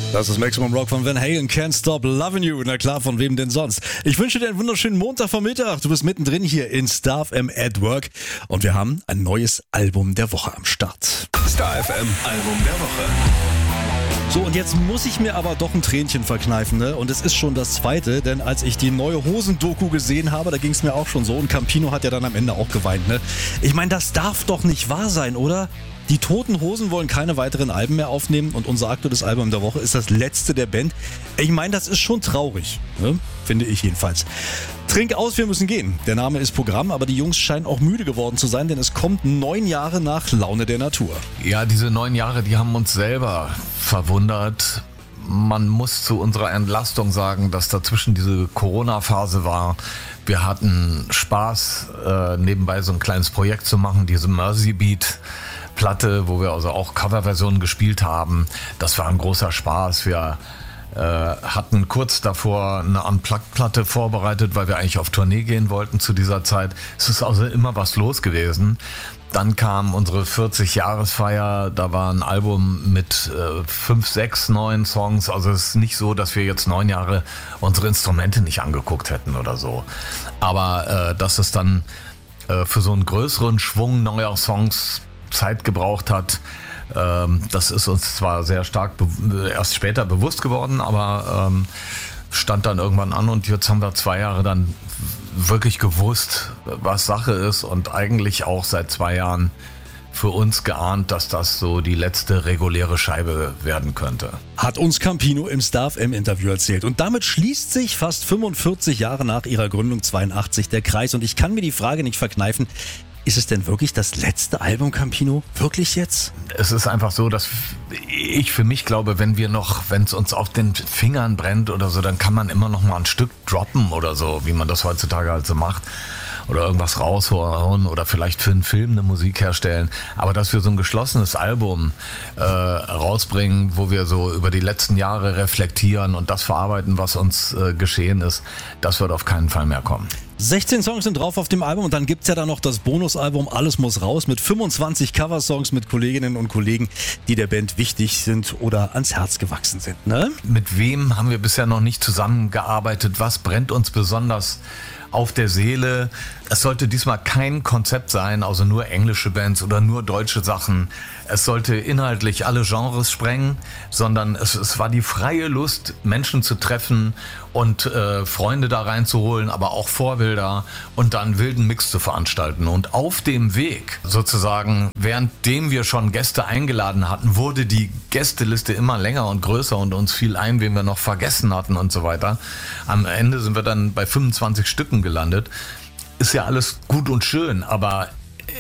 Das ist Maximum Rock von Van Halen, Can't Stop Loving You. Na klar, von wem denn sonst? Ich wünsche dir einen wunderschönen Montagvormittag. Du bist mittendrin hier in Star FM at Work und wir haben ein neues Album der Woche am Start. Star FM Album der Woche. So, und jetzt muss ich mir aber doch ein Tränchen verkneifen, ne? Und es ist schon das zweite, denn als ich die neue Hosen-Doku gesehen habe, da ging es mir auch schon so. Und Campino hat ja dann am Ende auch geweint, ne? Ich meine, das darf doch nicht wahr sein, oder? Die Toten Hosen wollen keine weiteren Alben mehr aufnehmen und unser aktuelles Album der Woche ist das letzte der Band. Ich meine, das ist schon traurig, ne? Finde ich jedenfalls. Trink aus, wir müssen gehen. Der Name ist Programm, aber die Jungs scheinen auch müde geworden zu sein, denn es kommt 9 Jahre nach Laune der Natur. Ja, diese 9 Jahre, die haben uns selber verwundert. Man muss zu unserer Entlastung sagen, dass dazwischen diese Corona-Phase war. Wir hatten Spaß, nebenbei so ein kleines Projekt zu machen, diese Mercy Beat Platte, wo wir also auch Coverversionen gespielt haben. Das war ein großer Spaß. Wir hatten kurz davor eine Unplugged-Platte vorbereitet, weil wir eigentlich auf Tournee gehen wollten zu dieser Zeit. Es ist also immer was los gewesen. Dann kam unsere 40-Jahresfeier, da war ein Album mit 5, 6 neuen Songs. Also es ist nicht so, dass wir jetzt 9 Jahre unsere Instrumente nicht angeguckt hätten oder so. Aber dass es dann für so einen größeren Schwung neuer Songs Zeit gebraucht hat, das ist uns zwar sehr stark erst später bewusst geworden, aber stand dann irgendwann an und jetzt haben wir 2 Jahre dann wirklich gewusst, was Sache ist und eigentlich auch seit 2 Jahren für uns geahnt, dass das so die letzte reguläre Scheibe werden könnte. Hat uns Campino im Star FM Interview erzählt. Und damit schließt sich fast 45 Jahre nach ihrer Gründung 82 der Kreis. Und ich kann mir die Frage nicht verkneifen, ist es denn wirklich das letzte Album, Campino? Wirklich jetzt? Es ist einfach so, dass ich für mich glaube, wenn es uns auf den Fingern brennt oder so, dann kann man immer noch mal ein Stück droppen oder so, wie man das heutzutage halt so macht. Oder irgendwas raushauen oder vielleicht für einen Film eine Musik herstellen. Aber dass wir so ein geschlossenes Album rausbringen, wo wir so über die letzten Jahre reflektieren und das verarbeiten, was uns geschehen ist, das wird auf keinen Fall mehr kommen. 16 Songs sind drauf auf dem Album und dann gibt's ja da noch das Bonusalbum Alles muss raus mit 25 Coversongs mit Kolleginnen und Kollegen, die der Band wichtig sind oder ans Herz gewachsen sind, ne? Mit wem haben wir bisher noch nicht zusammengearbeitet? Was brennt uns besonders auf der Seele? Es sollte diesmal kein Konzept sein, also nur englische Bands oder nur deutsche Sachen. Es sollte inhaltlich alle Genres sprengen, sondern es war die freie Lust, Menschen zu treffen und Freunde da reinzuholen, aber auch Vorbilder und dann einen wilden Mix zu veranstalten. Und auf dem Weg sozusagen, währenddem wir schon Gäste eingeladen hatten, wurde die Gästeliste immer länger und größer und uns fiel ein, wen wir noch vergessen hatten und so weiter. Am Ende sind wir dann bei 25 Stücken gelandet. Ist ja alles gut und schön, aber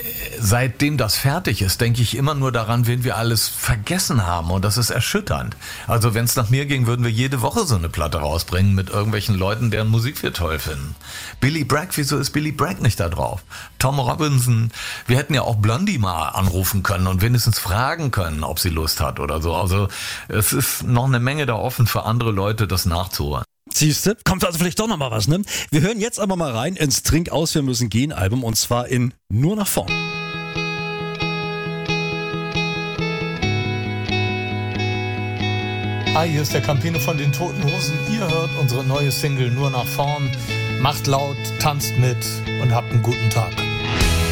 seitdem das fertig ist, denke ich immer nur daran, wen wir alles vergessen haben und das ist erschütternd. Also wenn es nach mir ging, würden wir jede Woche so eine Platte rausbringen mit irgendwelchen Leuten, deren Musik wir toll finden. Billy Bragg, wieso ist Billy Bragg nicht da drauf? Tom Robinson, wir hätten ja auch Blondie mal anrufen können und wenigstens fragen können, ob sie Lust hat oder so. Also es ist noch eine Menge da offen für andere Leute, das nachzuholen. Siehste, kommt also vielleicht doch noch mal was, ne? Wir hören jetzt aber mal rein ins Trink aus, wir müssen gehen Album und zwar in Nur nach vorn. Hi, hier ist der Campino von den Toten Hosen. Ihr hört unsere neue Single Nur nach vorn. Macht laut, tanzt mit und habt einen guten Tag.